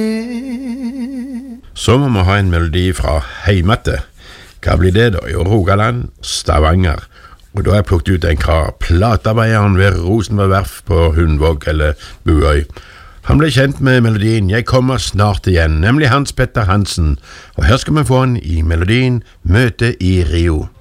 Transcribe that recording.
Så må vi ha en melodi fra heimete. Hva blir det da? Jo, Rogaland, Stavanger. Og da har jeg plukket ut en kar, platearbeideren ved Rosenberg Verf på Hundvåg eller Buøy. Han ble kjent med melodien «Jeg kommer snart igjen», nemlig Hans Petter Hansen. Og her skal vi få han i melodien «Møte i Rio».